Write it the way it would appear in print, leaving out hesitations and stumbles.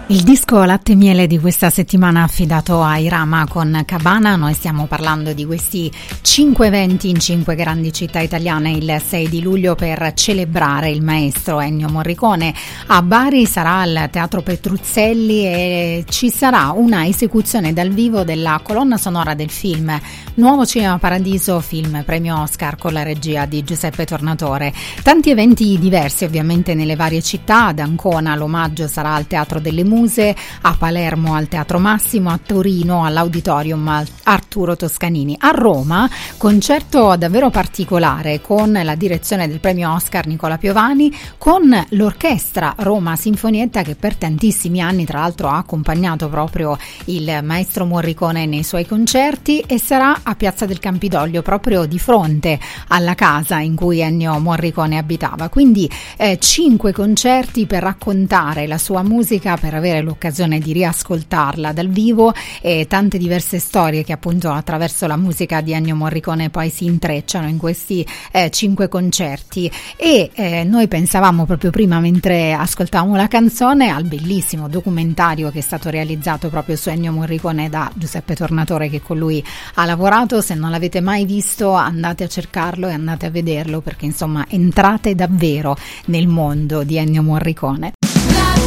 Il disco Latte e Miele di questa settimana affidato a Irama con Cabana. Noi stiamo parlando di questi 5 eventi in 5 grandi città italiane il 6 di luglio per celebrare il maestro Ennio Morricone. A Bari sarà al Teatro Petruzzelli e ci sarà una esecuzione dal vivo della colonna sonora del film Nuovo Cinema Paradiso, film premio Oscar con la regia di Giuseppe Tornatore. Tanti eventi diversi ovviamente nelle varie città. Ad Ancona l'omaggio sarà al Teatro delle Muse, a Palermo al Teatro Massimo, a Torino all'Auditorium Arturo Toscanini. A Roma concerto davvero particolare con la direzione del premio Oscar Nicola Piovani, con l'orchestra Roma Sinfonietta che per tantissimi anni tra l'altro ha accompagnato proprio il maestro Morricone nei suoi concerti, e sarà a Piazza del Campidoglio, proprio di fronte alla casa in cui Ennio Morricone abitava. Quindi 5 concerti per raccontare la sua musica, per avere l'occasione di riascoltarla dal vivo, e tante diverse storie che appunto attraverso la musica di Ennio Morricone poi si intrecciano in questi 5 concerti. E noi pensavamo proprio prima, mentre ascoltavamo la canzone, al bellissimo documentario che è stato realizzato proprio su Ennio Morricone da Giuseppe Tornatore, che con lui ha lavorato. Se non l'avete mai visto, andate a cercarlo e andate a vederlo, perché insomma entrate davvero nel mondo di Ennio Morricone.